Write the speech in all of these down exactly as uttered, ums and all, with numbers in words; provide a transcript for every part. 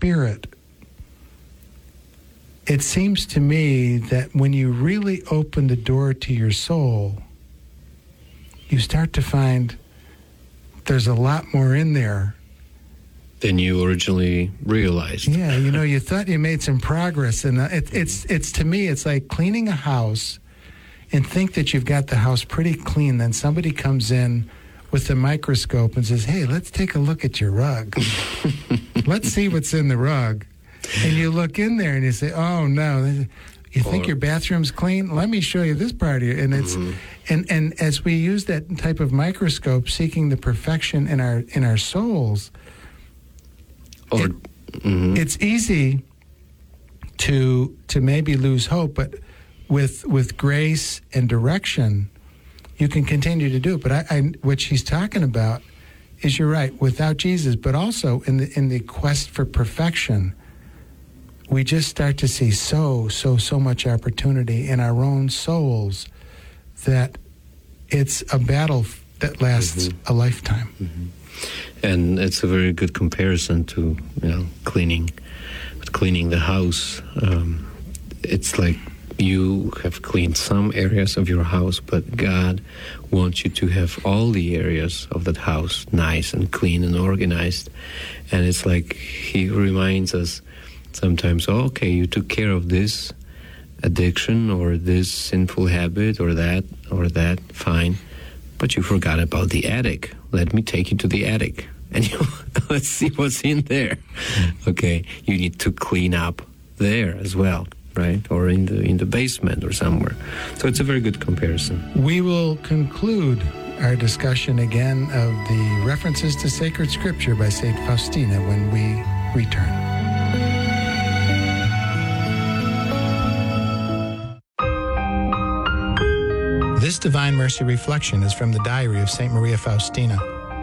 Spirit, it seems to me that when you really open the door to your soul, you start to find there's a lot more in there than you originally realized. Yeah, you know, you thought you made some progress, and uh, it, it's it's to me, it's like cleaning a house and think that you've got the house pretty clean. Then somebody comes in with a microscope and says, "Hey, let's take a look at your rug. Let's see what's in the rug." And you look in there and you say, "Oh no, you think or, your bathroom's clean? Let me show you this part of you." And it's mm-hmm. and and as we use that type of microscope, seeking the perfection in our in our souls. Or, it, mm-hmm. It's easy to to maybe lose hope, but with with grace and direction, you can continue to do it. But I, I, what she's talking about is, you're right, without Jesus, but also in the in the quest for perfection, we just start to see so so so much opportunity in our own souls that it's a battle that lasts mm-hmm. a lifetime. Mm-hmm. And it's a very good comparison to, you know, cleaning, cleaning the house. Um, it's like you have cleaned some areas of your house, but God wants you to have all the areas of that house nice and clean and organized. And it's like He reminds us sometimes, oh, okay, you took care of this addiction or this sinful habit or that or that, fine. But you forgot about the attic. Let me take you to the attic. And you, let's see what's in there. Okay, you need to clean up there as well, right? Or in the in the basement or somewhere. So it's a very good comparison. We will conclude our discussion again of the references to sacred scripture by Saint Faustina when we return. This Divine Mercy Reflection is from the Diary of Saint Maria Faustina.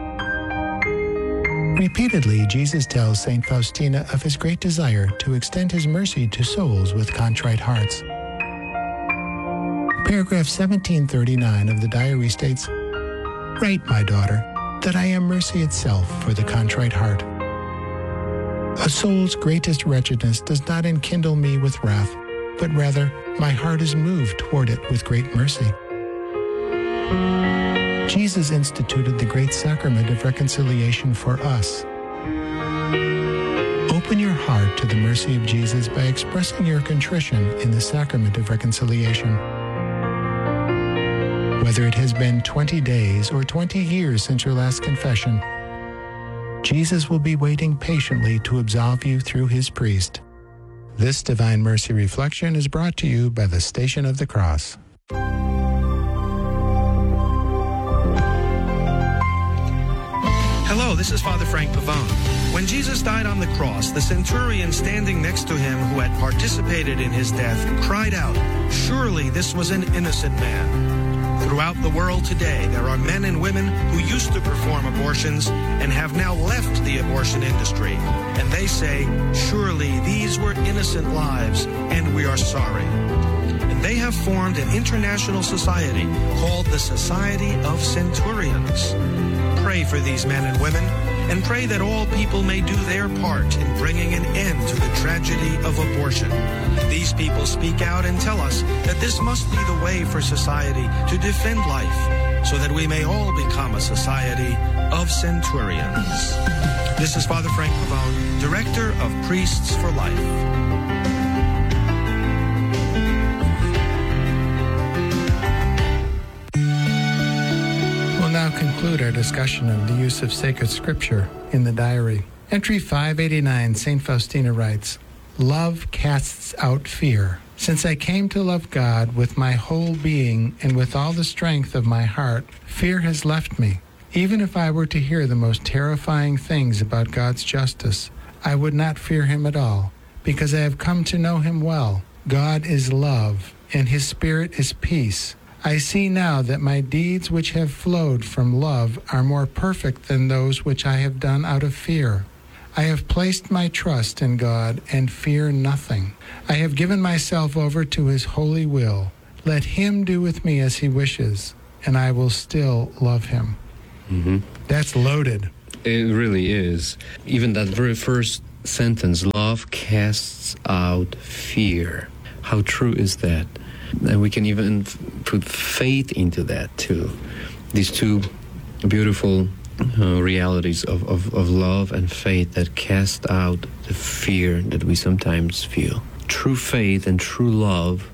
Repeatedly, Jesus tells Saint Faustina of his great desire to extend his mercy to souls with contrite hearts. Paragraph seventeen thirty-nine of the diary states, "Write, my daughter, that I am mercy itself for the contrite heart. A soul's greatest wretchedness does not enkindle me with wrath, but rather my heart is moved toward it with great mercy." Jesus instituted the great sacrament of reconciliation for us. Open your heart to the mercy of Jesus by expressing your contrition in the sacrament of reconciliation. Whether it has been twenty days or twenty years since your last confession, Jesus will be waiting patiently to absolve you through his priest. This Divine Mercy Reflection is brought to you by the Station of the Cross. Hello, this is Father Frank Pavone. When Jesus died on the cross, the centurion standing next to him who had participated in his death cried out, "Surely this was an innocent man." Throughout the world today, there are men and women who used to perform abortions and have now left the abortion industry. And they say, "Surely these were innocent lives, and we are sorry." And they have formed an international society called the Society of Centurions. Pray for these men and women, and pray that all people may do their part in bringing an end to the tragedy of abortion. These people speak out and tell us that this must be the way for society to defend life, so that we may all become a society of centurions. This is Father Frank Pavone, Director of Priests for Life. Now conclude our discussion of the use of sacred scripture in the diary. Entry five eighty-nine, Saint Faustina writes, "Love casts out fear. Since I came to love God with my whole being and with all the strength of my heart, fear has left me. Even if I were to hear the most terrifying things about God's justice, I would not fear him at all, because I have come to know him well. God is love, and his Spirit is peace. I see now that my deeds which have flowed from love are more perfect than those which I have done out of fear. I have placed my trust in God and fear nothing. I have given myself over to his holy will. Let him do with me as he wishes, and I will still love him." Mm-hmm. That's loaded. It really is. Even that very first sentence, love casts out fear. How true is that? And we can even f- put faith into that too. These two beautiful uh, realities of, of, of love and faith that cast out the fear that we sometimes feel. True faith and true love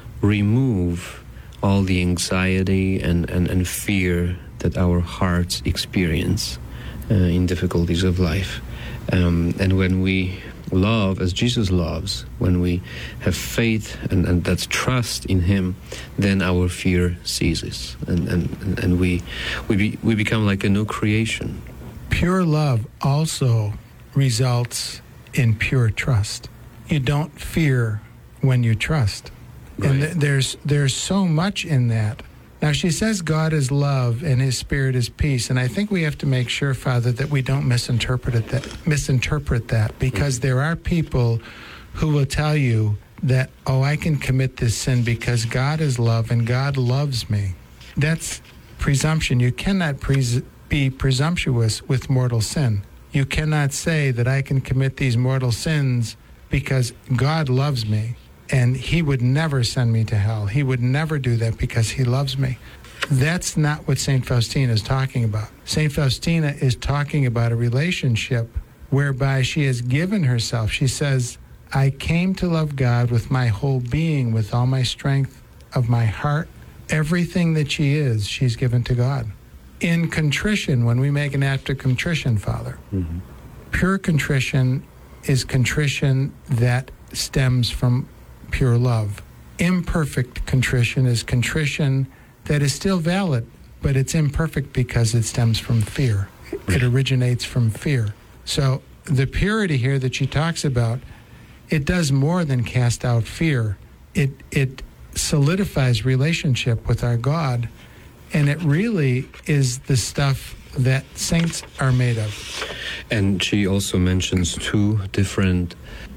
remove all the anxiety and, and, and fear that our hearts experience uh, in difficulties of life. Um, and when we love as Jesus loves, when we have faith and, and that's trust in Him, then our fear ceases, and and, and we we be, we become like a new creation. Pure love also results in pure trust. You don't fear when you trust. Right. And th- there's there's so much in that. Now, she says God is love and His Spirit is peace, and I think we have to make sure, Father, that we don't misinterpret it, that misinterpret that, because mm-hmm. there are people who will tell you that, oh, I can commit this sin because God is love and God loves me. That's presumption. You cannot pres- be presumptuous with mortal sin. You cannot say that I can commit these mortal sins because God loves me. And He would never send me to hell. He would never do that because He loves me. That's not what Saint Faustina is talking about. Saint Faustina is talking about a relationship whereby she has given herself. She says, I came to love God with my whole being, with all my strength of my heart. Everything that she is, she's given to God. In contrition, when we make an act of contrition, Father, mm-hmm. pure contrition is contrition that stems from pure love. Imperfect contrition is contrition that is still valid, but it's imperfect because it stems from fear. It originates from fear. So the purity here that she talks about, it does more than cast out fear. It it solidifies relationship with our God, and it really is the stuff that saints are made of. And she also mentions two different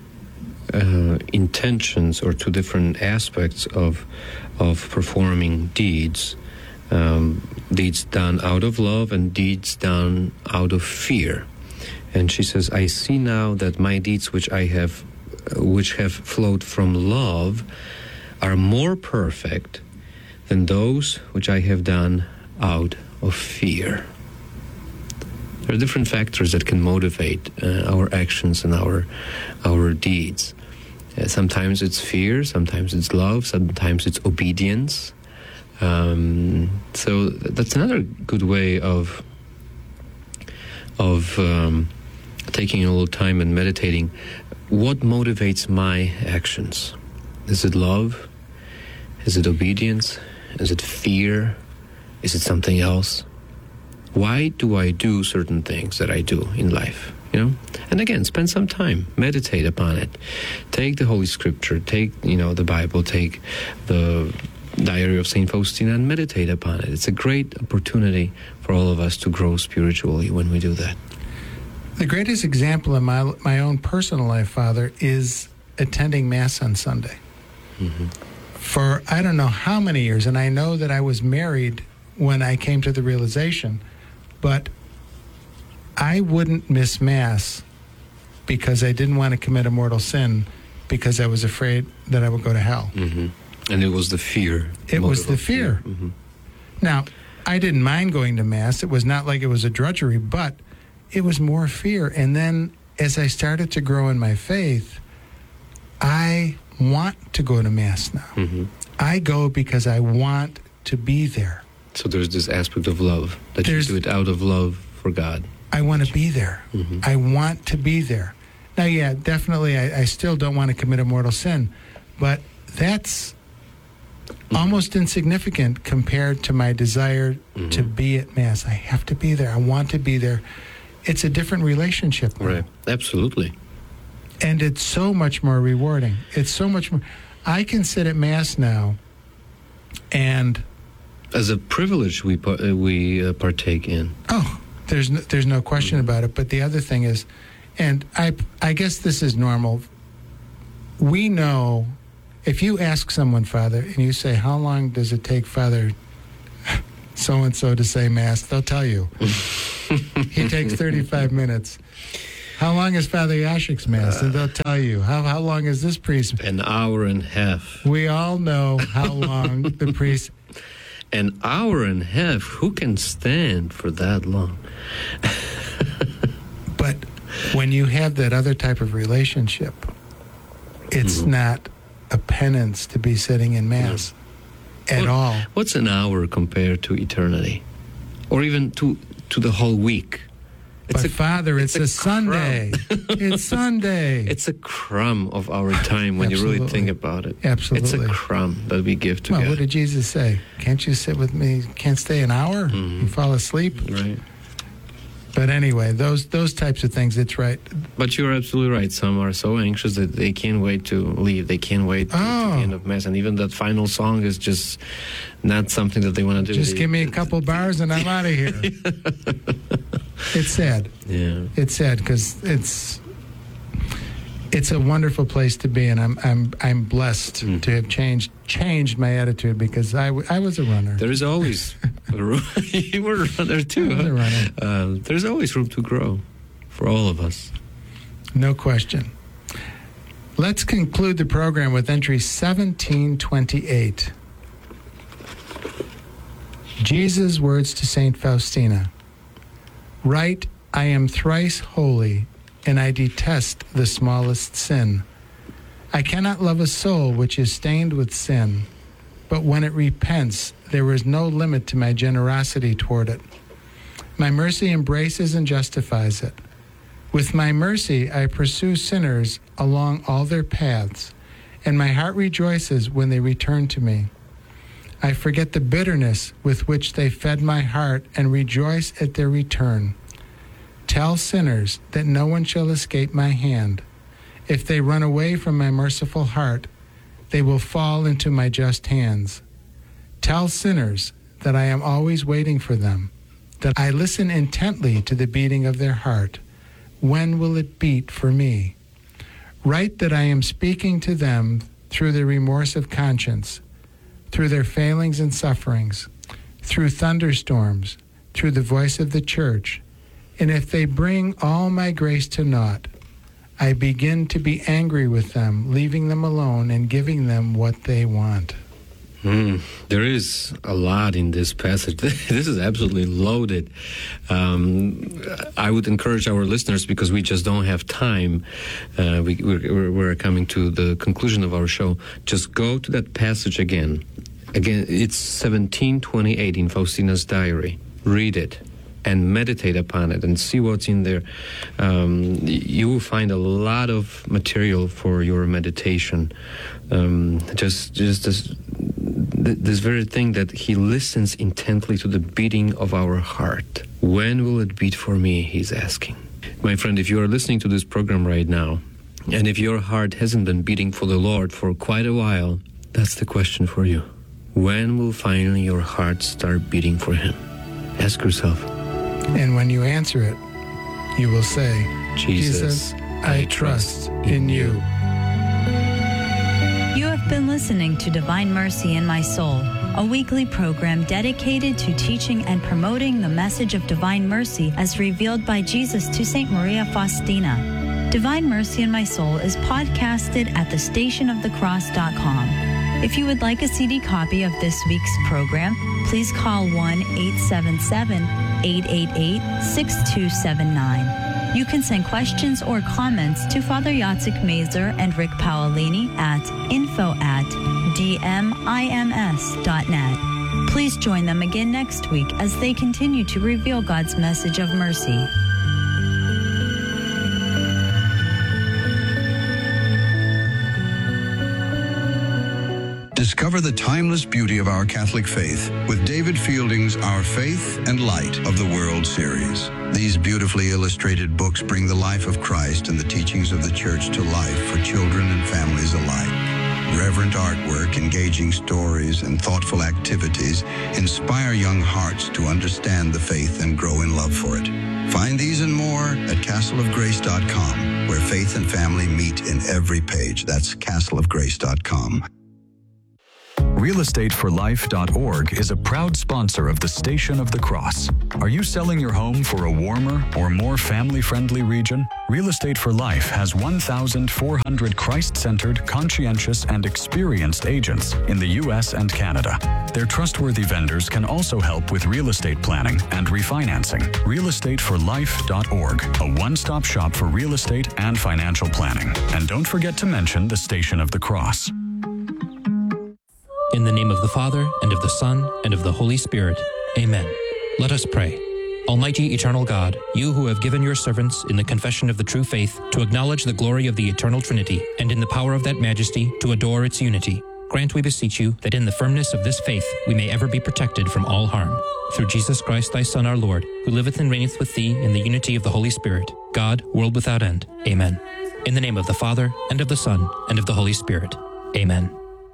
Uh, intentions or two different aspects of of performing deeds, um, deeds done out of love and deeds done out of fear. And she says, I see now that my deeds which I have, uh, which have flowed from love, are more perfect than those which I have done out of fear. There are different factors that can motivate uh, our actions and our our deeds. Uh, sometimes it's fear, sometimes it's love, sometimes it's obedience. Um, so that's another good way of of um, taking a little time and meditating. What motivates my actions? Is it love? Is it obedience? Is it fear? Is it something else? Why do I do certain things that I do in life? You know, and again, spend some time, meditate upon it. Take the Holy Scripture, take, you know, the Bible, take the Diary of Saint Faustina and meditate upon it. It's a great opportunity for all of us to grow spiritually when we do that. The greatest example in my my own personal life, Father, is attending Mass on Sunday. Mm-hmm. For I don't know how many years, and I know that I was married when I came to the realization, but I wouldn't miss Mass because I didn't want to commit a mortal sin because I was afraid that I would go to hell. Mm-hmm. And it was the fear. It was the fear. fear. Mm-hmm. Now, I didn't mind going to Mass. It was not like it was a drudgery, but it was more fear. And then as I started to grow in my faith, I want to go to Mass now. Mm-hmm. I go because I want to be there. So there's this aspect of love, that there's, you do it out of love for God. I want to be there. Mm-hmm. I want to be there. Now, yeah, definitely, I, I still don't want to commit a mortal sin, but that's mm-hmm. almost insignificant compared to my desire mm-hmm. to be at Mass. I have to be there. I want to be there. It's a different relationship. Now. Right, absolutely. And it's so much more rewarding. It's so much more. I can sit at Mass now and... As a privilege we uh, we uh, partake in. Oh, there's no, there's no question mm-hmm. about it. But the other thing is, and I I guess this is normal. We know, if you ask someone, Father, and you say, how long does it take Father so-and-so to say Mass, they'll tell you. He takes thirty-five minutes. How long is Father Yashik's Mass? And they'll tell you. How how long is this priest? An hour and a half. We all know how long the priest... An hour and a half? Who can stand for that long? But when you have that other type of relationship, it's mm-hmm. not a penance to be sitting in Mass mm-hmm. at what, all. What's an hour compared to eternity? Or even to, to the whole week? It's but a, Father, it's, it's a, a Sunday. It's Sunday. It's a crumb of our time when Absolutely. you really think about it. Absolutely. It's a crumb that we give to well, God. What did Jesus say? Can't you sit with me? Can't stay an hour mm-hmm. and fall asleep? Right. But anyway, those those types of things, it's right. But you're absolutely right. Some are so anxious that they can't wait to leave. They can't wait to, oh. to the end of Mass. And even that final song is just not something that they want to do. Just they, give me a couple bars and I'm out of here. It's sad. Yeah. It's sad because it's it's a wonderful place to be, and I'm I'm I'm blessed mm. to have changed changed my attitude because I, w- I was a runner. There is always room. You were a runner too. I was huh? a runner. Uh, there's always room to grow for all of us. No question. Let's conclude the program with entry seventeen twenty-eight. Jesus' words to Saint Faustina. Write, I am thrice holy, and I detest the smallest sin. I cannot love a soul which is stained with sin, but when it repents, there is no limit to my generosity toward it. My mercy embraces and justifies it. With my mercy, I pursue sinners along all their paths, and my heart rejoices when they return to me. I forget the bitterness with which they fed my heart and rejoice at their return. Tell sinners that no one shall escape my hand. If they run away from my merciful heart, they will fall into my just hands. Tell sinners that I am always waiting for them, that I listen intently to the beating of their heart. When will it beat for me? Write that I am speaking to them through the remorse of conscience, through their failings and sufferings, through thunderstorms, through the voice of the church. And if they bring all my grace to naught, I begin to be angry with them, leaving them alone and giving them what they want. Mm, there is a lot in this passage. This is absolutely loaded. Um, I would encourage our listeners, because we just don't have time, uh, we, we're, we're coming to the conclusion of our show, just go to that passage again. Again, it's seventeen twenty-eight in Faustina's diary. Read it and meditate upon it and see what's in there. Um, you will find a lot of material for your meditation. Um, just, just this, this very thing that he listens intently to the beating of our heart. When will it beat for me? He's asking. My friend, if you are listening to this program right now, and if your heart hasn't been beating for the Lord for quite a while, that's the question for you. When will finally your heart start beating for Him? Ask yourself. And when you answer it, you will say, Jesus, Jesus, I trust in you. You have been listening to Divine Mercy in My Soul, a weekly program dedicated to teaching and promoting the message of divine mercy as revealed by Jesus to Saint Maria Faustina. Divine Mercy in My Soul is podcasted at the station of the cross dot com. If you would like a C D copy of this week's program, please call one eight seven seven, eight eight eight, six two seven nine. You can send questions or comments to Father Jacek Mazer and Rick Paolini at info at d m i m s dot net. Please join them again next week as they continue to reveal God's message of mercy. Discover the timeless beauty of our Catholic faith with David Fielding's Our Faith and Light of the World series. These beautifully illustrated books bring the life of Christ and the teachings of the Church to life for children and families alike. Reverent artwork, engaging stories, and thoughtful activities inspire young hearts to understand the faith and grow in love for it. Find these and more at castle of grace dot com, where faith and family meet in every page. That's castle of grace dot com. real estate for life dot org is a proud sponsor of the Station of the Cross. Are you selling your home for a warmer or more family-friendly region? Real Estate for Life has one thousand four hundred Christ-centered, conscientious, and experienced agents in the U S and Canada. Their trustworthy vendors can also help with real estate planning and refinancing. real estate for life dot org, a one-stop shop for real estate and financial planning. And don't forget to mention the Station of the Cross. In the name of the Father, and of the Son, and of the Holy Spirit. Amen. Let us pray. Almighty eternal God, you who have given your servants in the confession of the true faith to acknowledge the glory of the eternal Trinity, and in the power of that majesty to adore its unity, grant, we beseech you, that in the firmness of this faith we may ever be protected from all harm. Through Jesus Christ, thy Son, our Lord, who liveth and reigneth with thee in the unity of the Holy Spirit, God, world without end. Amen. In the name of the Father, and of the Son, and of the Holy Spirit. Amen.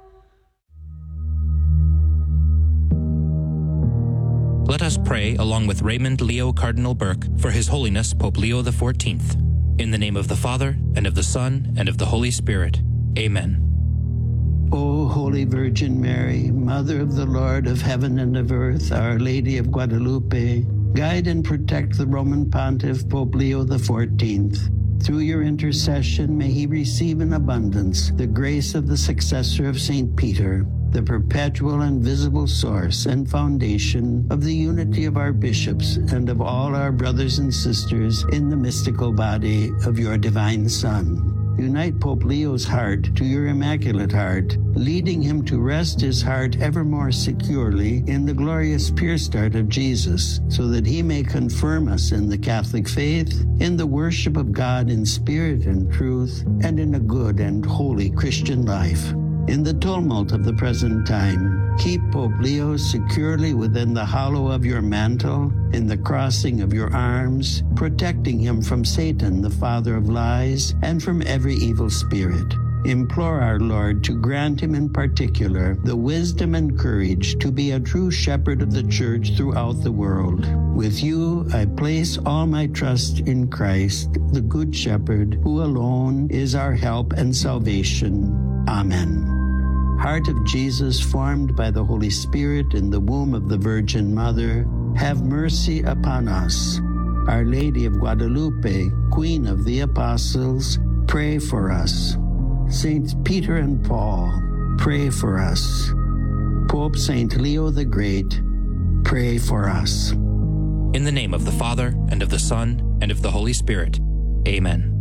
Let us pray along with Raymond Leo Cardinal Burke for His Holiness Pope Leo the fourteenth. In the name of the Father, and of the Son, and of the Holy Spirit. Amen. O Holy Virgin Mary, Mother of the Lord of heaven and of earth, Our Lady of Guadalupe, guide and protect the Roman Pontiff Pope Leo the fourteenth. Through your intercession, may he receive in abundance the grace of the successor of Saint Peter, the perpetual and visible source and foundation of the unity of our bishops and of all our brothers and sisters in the mystical body of your divine Son. Unite Pope Leo's heart to your Immaculate Heart, leading him to rest his heart ever more securely in the glorious pure start of Jesus, so that he may confirm us in the Catholic faith, in the worship of God in spirit and truth, and in a good and holy Christian life. In the tumult of the present time, keep Pope Leo securely within the hollow of your mantle, in the crossing of your arms, protecting him from Satan, the father of lies, and from every evil spirit. Implore our Lord to grant him in particular the wisdom and courage to be a true shepherd of the Church throughout the world. With you, I place all my trust in Christ, the Good Shepherd, who alone is our help and salvation. Amen. Heart of Jesus, formed by the Holy Spirit in the womb of the Virgin Mother, have mercy upon us. Our Lady of Guadalupe, Queen of the Apostles, pray for us. Saints Peter and Paul, pray for us. Pope Saint Leo the Great, pray for us. In the name of the Father, and of the Son, and of the Holy Spirit. Amen.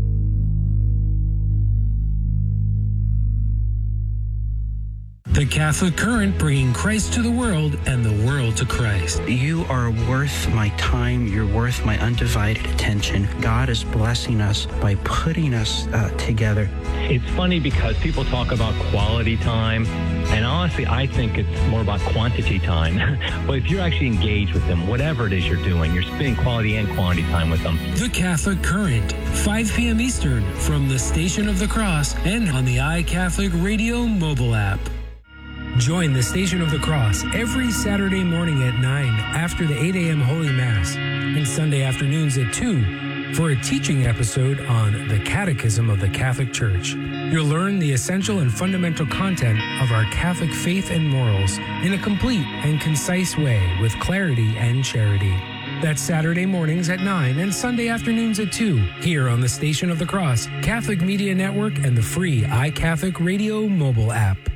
The Catholic Current, bringing Christ to the world and the world to Christ. You are worth my time. You're worth my undivided attention. God is blessing us by putting us uh, together. It's funny because people talk about quality time, and honestly, I think it's more about quantity time. But if you're actually engaged with them, whatever it is you're doing, you're spending quality and quantity time with them. The Catholic Current, five p.m. Eastern, from the Station of the Cross and on the iCatholic Radio mobile app. Join the Station of the Cross every Saturday morning at nine after the eight a.m. Holy Mass and Sunday afternoons at two for a teaching episode on the Catechism of the Catholic Church. You'll learn the essential and fundamental content of our Catholic faith and morals in a complete and concise way with clarity and charity. That's Saturday mornings at nine and Sunday afternoons at two here on the Station of the Cross, Catholic Media Network, and the free iCatholic Radio mobile app.